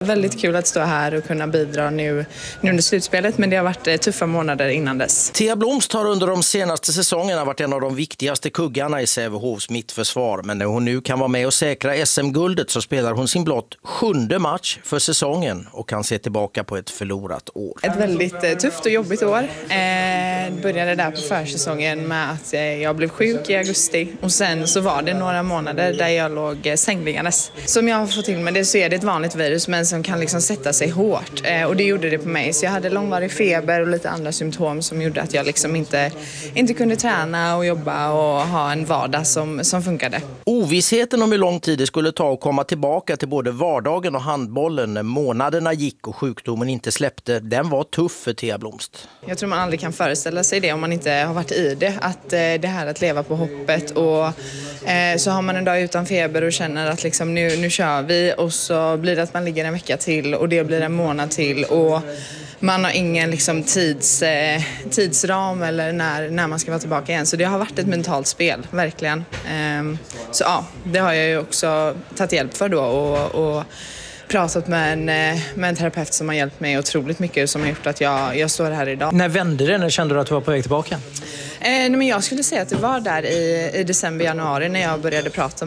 Väldigt kul att stå här och kunna bidra nu under slutspelet, men det har varit tuffa månader innan dess. Thea Blomst har under de senaste säsongerna varit en av de viktigaste kuggarna i Sävehofs mittförsvar. Men när hon nu kan vara med och säkra SM-guldet så spelar hon sin blott 7:e match för säsongen och kan se tillbaka på ett förlorat år. Ett väldigt tufft och jobbigt år. Började där på försäsongen med att jag blev sjuk i augusti och sen så var det några månader där jag låg sängliggandes. Som jag har fått till med det så är det ett vanligt virus men som kan liksom sätta sig hårt och det gjorde det på mig. Så jag hade långvarig feber och lite andra symptom som gjorde att jag liksom inte kunde träna och jobba och ha en vardag som funkade. Ovissheten om hur lång tid det skulle ta att komma tillbaka till både vardagen och handbollen när månaderna gick och sjukdomen inte släppte, den var tuff för Thea Blomst. Jag tror man aldrig kan föreställa sig det om man inte har varit i det. Att det här att leva på hoppet och så har man en dag utan feber och känner att liksom nu kör vi och så blir det att man ligger en vecka till och det blir en månad till och man har ingen liksom tidsram eller när man ska vara tillbaka igen. Så det har varit ett mentalt spel, verkligen. Så ja, det har jag ju också tagit hjälp för då och pratat med en terapeut som har hjälpt mig otroligt mycket som har gjort att jag står här idag. När vände det? När kände du att du var på väg tillbaka? Men jag skulle säga att det var där i december, januari när jag började prata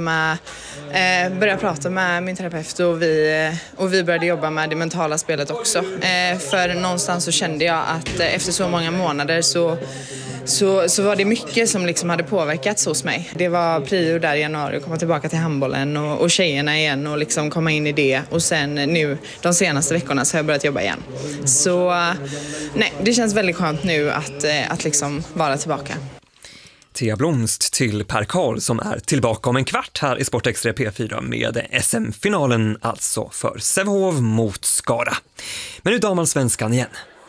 med min terapeut och vi började jobba med det mentala spelet också. För någonstans så kände jag att efter så många månader så var det mycket som liksom hade påverkats hos mig. Det var prio där i januari att komma tillbaka till handbollen och tjejerna igen och liksom komma in i det. Och sen nu de senaste veckorna så har jag börjat jobba igen. Så nej, det känns väldigt skönt nu att liksom vara tillbaka. Thea Blomst till Per Karl som är tillbaka om en kvart här i Sportextra P4 med SM-finalen alltså för Sävehof mot Skara. Men nu damallsvenskan igen.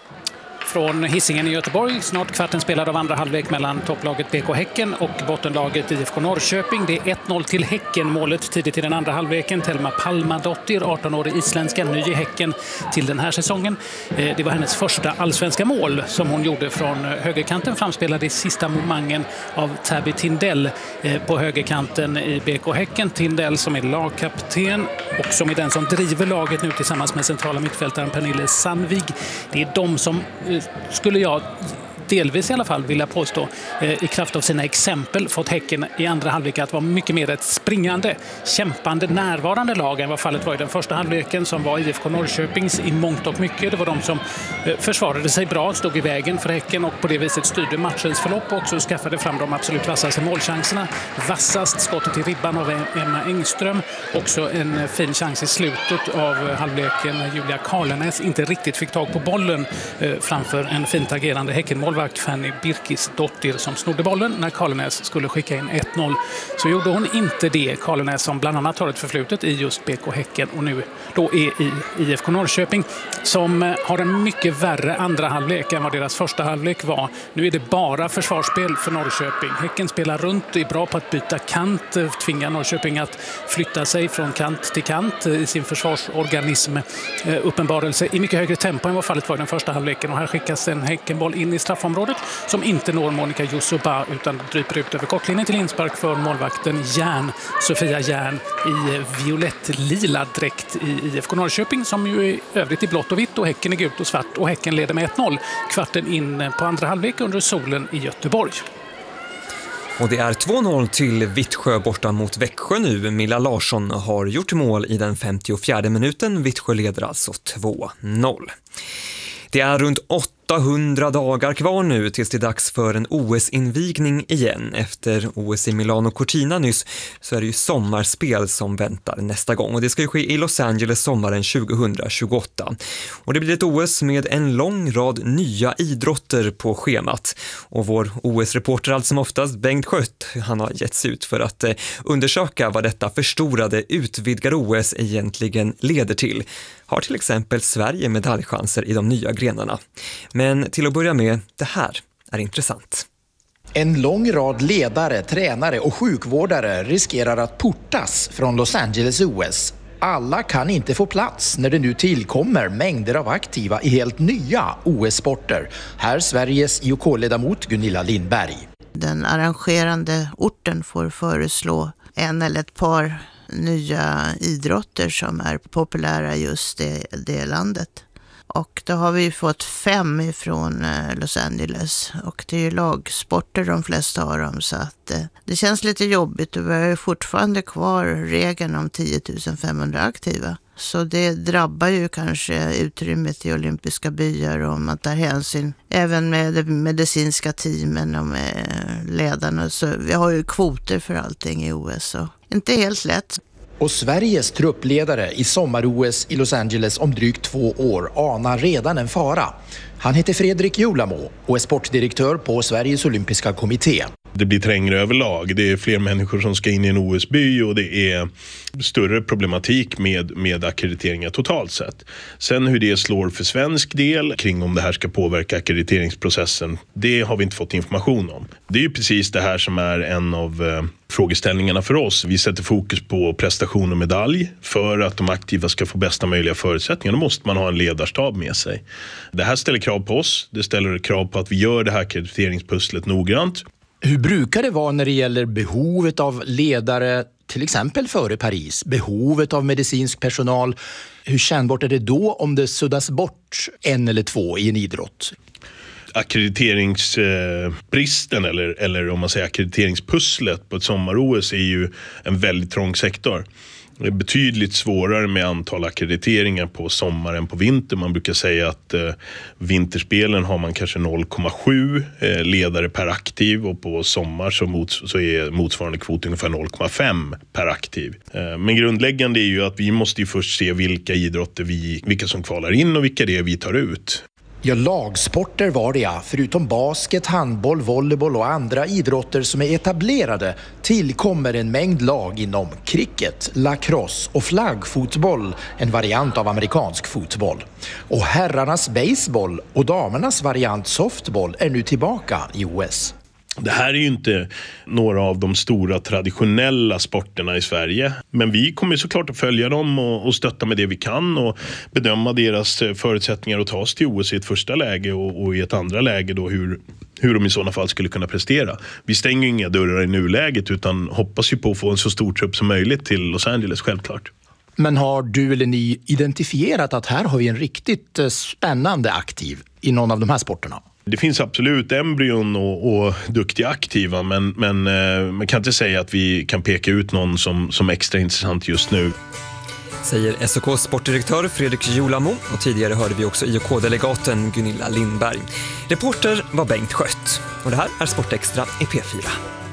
Från Hisingen i Göteborg, snart kvarten spelad av andra halvlek mellan topplaget BK Häcken och bottenlaget IFK Norrköping. Det är 1-0 till Häcken, målet tidigt i den andra halvleken. Telma Palmadottir, 18-årig isländska, ny i Häcken till den här säsongen. Det var hennes första allsvenska mål som hon gjorde från högerkanten, framspelade i sista momangen av Tabby Tindell på högerkanten i BK Häcken. Tindell som är lagkapten och som är den som driver laget nu tillsammans med centrala mittfältaren Pernille Sandvig. Det är de som skulle jag delvis i alla fall vilja påstå i kraft av sina exempel fått Häcken i andra halvlek att vara mycket mer ett springande, kämpande, närvarande lag än vad fallet var i den första halvleken som var IFK Norrköpings i mångt och mycket. Det var de som försvarade sig bra, stod i vägen för Häcken och på det viset styrde matchens förlopp och också skaffade fram de absolut vassaste målchanserna. Vassast skottet i ribban av Emma Engström. Också en fin chans i slutet av halvleken när Julia Karlenäs inte riktigt fick tag på bollen framför en fint agerande Häckenmål. Fanny Birkisdottir som snodde bollen när Karlenäs skulle skicka in 1-0. Så gjorde hon inte det. Karlenäs som bland annat har ett förflutet i just BK Häcken och nu då är i IFK Norrköping som har en mycket värre andra halvlek än vad deras första halvlek var. Nu är det bara försvarsspel för Norrköping. Häcken spelar runt, är bra på att byta kant, tvingar Norrköping att flytta sig från kant till kant i sin försvarsorganism uppenbarelse i mycket högre tempo än vad fallet var i den första halvleken. Och här skickas en Häckenboll in i straffområdet som inte når Monica Jusuba utan dryper ut över kortlinjen till inspark för målvakten Sofia Järn i violett-lila dräkt i IFK Norrköping som ju är övrigt i blått och vitt och Häcken är gult och svart och Häcken leder med 1-0 kvarten in på andra halvlek under solen i Göteborg. Och det är 2-0 till Vittsjö borta mot Växjö nu. Milla Larsson har gjort mål i den 54:e minuten. Vittsjö leder alltså 2-0. Det är runt 800 dagar kvar nu tills det är dags för en OS-invigning igen. Efter OS i Milano Cortina nyss så är det ju sommarspel som väntar nästa gång. Och det ska ju ske i Los Angeles sommaren 2028. Och det blir ett OS med en lång rad nya idrotter på schemat. Och vår OS-reporter allt som oftast, Bengt Skött, han har getts ut för att undersöka vad detta förstorade utvidgade OS egentligen leder till. Har till exempel Sverige medaljchanser i de nya grenarna. Men till att börja med, det här är intressant. En lång rad ledare, tränare och sjukvårdare riskerar att portas från Los Angeles OS. Alla kan inte få plats när det nu tillkommer mängder av aktiva i helt nya OS-sporter. Här Sveriges IOK-ledamot Gunilla Lindberg. Den arrangerande orten får föreslå en eller ett par nya idrotter som är populära just i det landet. Och då har vi fått 5 ifrån Los Angeles och det är ju lagsporter de flesta har dem, så att det känns lite jobbigt och vi har ju fortfarande kvar regeln om 10 500 aktiva. Så det drabbar ju kanske utrymmet i olympiska byar och man tar hänsyn även med de medicinska teamen och med ledarna. Så vi har ju kvoter för allting i OS och inte helt lätt. Och Sveriges truppledare i sommar-OS i Los Angeles om drygt 2 år anar redan en fara. Han heter Fredrik Julamo och är sportdirektör på Sveriges olympiska kommitté. Det blir trängre överlag. Det är fler människor som ska in i en OS-by och det är större problematik med akkrediteringar totalt sett. Sen hur det slår för svensk del kring om det här ska påverka ackrediteringsprocessen, det har vi inte fått information om. Det är ju precis det här som är en av frågeställningarna för oss. Vi sätter fokus på prestation och medalj. För att de aktiva ska få bästa möjliga förutsättningar, då måste man ha en ledarstab med sig. Det här ställer krav på oss. Det ställer krav på att vi gör det här ackrediteringspusslet noggrant. Hur brukar det vara när det gäller behovet av ledare, till exempel före Paris, behovet av medicinsk personal? Hur kännbart är det då om det suddas bort 1 eller 2 i en idrott? Ackrediteringsbristen eller om man säger ackrediteringspusslet på ett sommar-OS är ju en väldigt trång sektor. Det är betydligt svårare med antal akkrediteringar på sommar än på vinter. Man brukar säga att vinterspelen har man kanske 0,7 ledare per aktiv och på sommar så är motsvarande kvot ungefär 0,5 per aktiv. Men grundläggande är ju att vi måste ju först se vilka idrotter vilka som kvalar in och vilka det är vi tar ut. Ja, lagsporter var det ja. Förutom basket, handboll, volleyboll och andra idrotter som är etablerade tillkommer en mängd lag inom cricket, lacrosse och flaggfotboll, en variant av amerikansk fotboll. Och herrarnas baseball och damernas variant softball är nu tillbaka i OS. Det här är ju inte några av de stora traditionella sporterna i Sverige. Men vi kommer såklart att följa dem och stötta med det vi kan och bedöma deras förutsättningar att ta oss till OS i ett första läge och i ett andra läge då hur de i sådana fall skulle kunna prestera. Vi stänger inga dörrar i nuläget utan hoppas ju på att få en så stor trupp som möjligt till Los Angeles, självklart. Men har du eller ni identifierat att här har vi en riktigt spännande aktiv i någon av de här sporterna? Det finns absolut embryon och duktiga aktiva men man kan inte säga att vi kan peka ut någon som extra intressant just nu. Säger SOKs sportdirektör Fredrik Julamo och tidigare hörde vi också IOK-delegaten Gunilla Lindberg. Reporter var Bengt Skött och det här är Sportextra i P4.